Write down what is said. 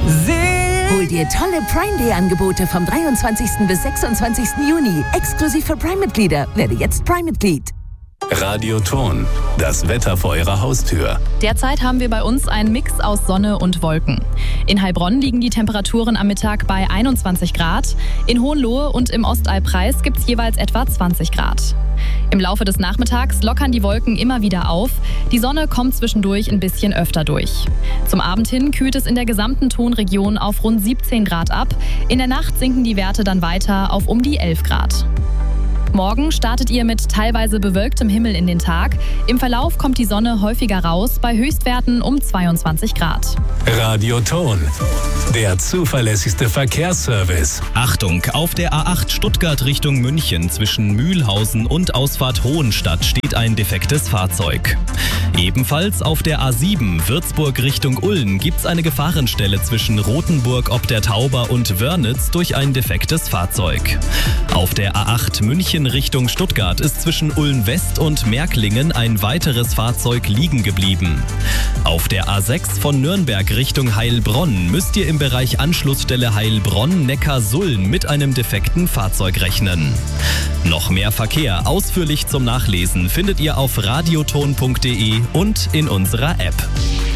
Hol dir tolle Prime Day Angebote vom 23. bis 26. Juni. Exklusiv für Prime-Mitglieder. Werde jetzt Prime-Mitglied. Radioton, das Wetter vor Ihrer Haustür. Derzeit haben wir bei uns einen Mix aus Sonne und Wolken. In Heilbronn liegen die Temperaturen am Mittag bei 21 Grad. In Hohenlohe und im Ostallpreis gibt es jeweils etwa 20 Grad. Im Laufe des Nachmittags lockern die Wolken immer wieder auf. Die Sonne kommt zwischendurch ein bisschen öfter durch. Zum Abend hin kühlt es in der gesamten Tonregion auf rund 17 Grad ab. In der Nacht sinken die Werte dann weiter auf um die 11 Grad. Morgen startet ihr mit teilweise bewölktem Himmel in den Tag. Im Verlauf kommt die Sonne häufiger raus, bei Höchstwerten um 22 Grad. Radioton, der zuverlässigste Verkehrsservice. Achtung, auf der A8 Stuttgart Richtung München zwischen Mühlhausen und Ausfahrt Hohenstadt steht ein defektes Fahrzeug. Ebenfalls auf der A7 Würzburg Richtung Ulm gibt's eine Gefahrenstelle zwischen Rothenburg ob der Tauber und Wörnitz durch ein defektes Fahrzeug. Auf der A8 München Richtung Stuttgart ist zwischen Ulm West und Märklingen ein weiteres Fahrzeug liegen geblieben. Auf der A6 von Nürnberg Richtung Heilbronn müsst ihr im Bereich Anschlussstelle Heilbronn-Neckar-Suln mit einem defekten Fahrzeug rechnen. Noch mehr Verkehr ausführlich zum Nachlesen findet ihr auf radioton.de und in unserer App.